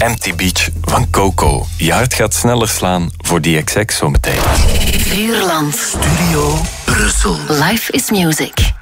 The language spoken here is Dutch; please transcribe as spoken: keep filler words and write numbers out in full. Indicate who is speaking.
Speaker 1: Empty Beach van Coco. Je hart gaat sneller slaan voor die X X zometeen.
Speaker 2: Vuurland. Studio Brussel. Life is music.